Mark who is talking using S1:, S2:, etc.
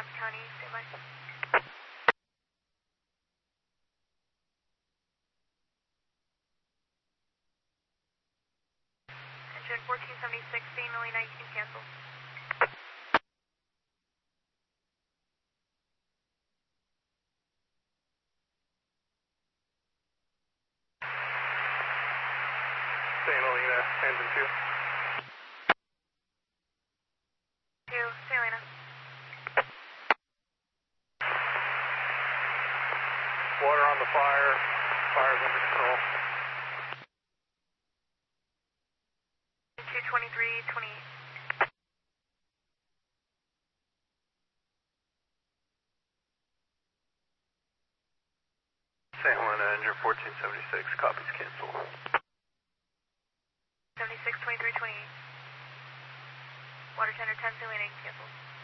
S1: Cobb County, stand by. Engine 1476, St. Helena, you can cancel.
S2: St. Helena, engine 2.
S1: 2, St. Helena.
S2: Water on the fire. Fire's under control.
S1: 223, 28.
S2: St. Helena, engine 1476, copies cancel.
S1: 76, 23, 28. Water tender 10, St. Helena, cancel.